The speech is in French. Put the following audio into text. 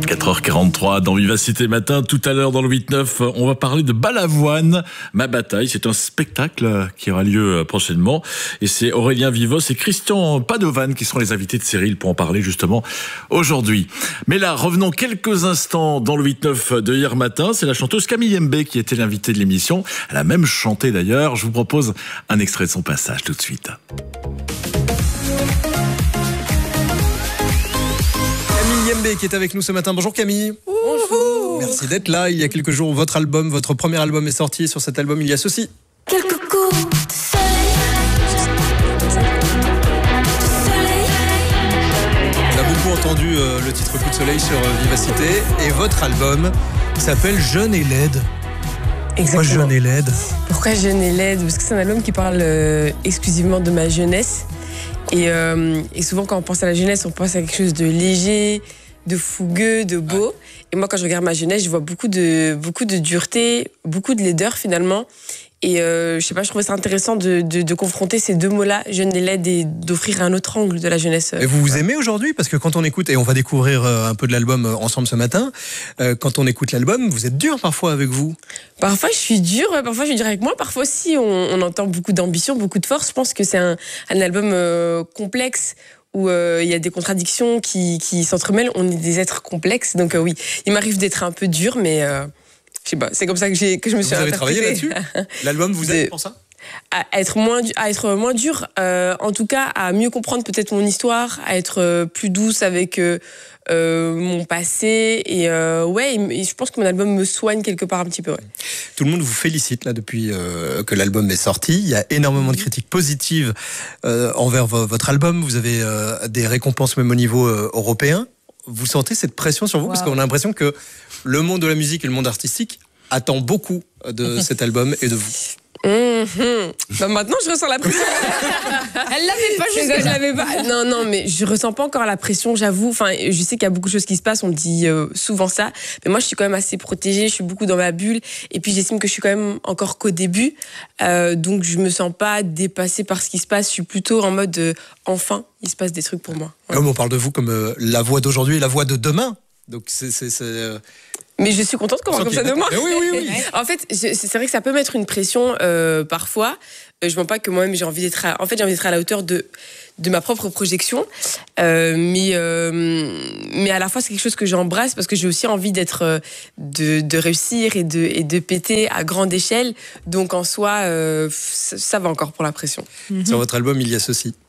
4h43 dans Vivacité Matin. Tout à l'heure dans le 8-9, on va parler de Balavoine, ma bataille. C'est un spectacle qui aura lieu prochainement. Et c'est Aurélien Vivos et Christian Padovan qui seront les invités de Cyril pour en parler justement aujourd'hui. Mais là, revenons quelques instants dans le 8-9 de hier matin. C'est la chanteuse Camille Mbé qui était l'invitée de l'émission. Elle a même chanté d'ailleurs. Je vous propose un extrait de son passage tout de suite. Camille Mbé qui est avec nous ce matin. Bonjour Camille. Bonjour. Merci d'être là. Il y a quelques jours, votre premier album est sorti. Sur cet album, il y a ceci. Quelques coups de soleil. On a beaucoup entendu le titre Coup de soleil sur Vivacité. Et votre album s'appelle Jeune et laide. Pourquoi Jeune et laide? Pourquoi Jeune et laide? Parce que c'est un album qui parle exclusivement de ma jeunesse. Et souvent, quand on pense à la jeunesse, on pense à quelque chose de léger, de fougueux, de beau. Et moi, quand je regarde ma jeunesse, je vois beaucoup de dureté, beaucoup de laideur finalement. Et je sais pas, je trouvais ça intéressant de confronter ces deux mots-là, jeune et laide, et d'offrir un autre angle de la jeunesse. Et vous aimez aujourd'hui? Parce que quand on écoute, et on va découvrir un peu de l'album ensemble ce matin, quand on écoute l'album, vous êtes dur parfois avec vous? Parfois je suis dure, parfois je suis dure avec moi, parfois aussi on entend beaucoup d'ambition, beaucoup de force. Je pense que c'est un album complexe, où il y a des contradictions qui s'entremêlent. On est des êtres complexes, donc oui, il m'arrive d'être un peu dur, mais je sais pas, c'est comme ça que je me suis Vous avez interprétée. travaillé là-dessus? L'album vous aide pour ça? À être moins dur, en tout cas à mieux comprendre peut-être mon histoire, à être plus douce avec mon passé, et je pense que mon album me soigne quelque part un petit peu. Ouais. Tout le monde vous félicite là depuis que l'album est sorti. Il y a énormément de critiques positives envers votre album. Vous avez des récompenses même au niveau européen. Vous sentez cette pression sur vous? Parce qu'on a l'impression que le monde de la musique et le monde artistique attend beaucoup de cet album et de vous. Bah maintenant je ressens la pression. Elle l'avait pas Je l'avais pas. Non, mais je ressens pas encore la pression, j'avoue. Enfin, je sais qu'il y a beaucoup de choses qui se passent, on me dit souvent ça. Mais moi, je suis quand même assez protégée, je suis beaucoup dans ma bulle. Et puis, j'estime que je suis quand même encore qu'au début. Donc, je me sens pas dépassée par ce qui se passe. Je suis plutôt en mode, enfin, il se passe des trucs pour moi. Ouais. On parle de vous comme la voix d'aujourd'hui et la voix de demain. Donc, Mais je suis contente qu'on parle comme ça demain. Oui. En fait, c'est vrai que ça peut mettre une pression parfois. Je vois pas que moi-même j'ai envie d'être à la hauteur de ma propre projection, mais à la fois c'est quelque chose que j'embrasse parce que j'ai aussi envie de réussir et de péter à grande échelle. Donc en soi, ça va encore pour la pression. Sur votre album, il y a ceci.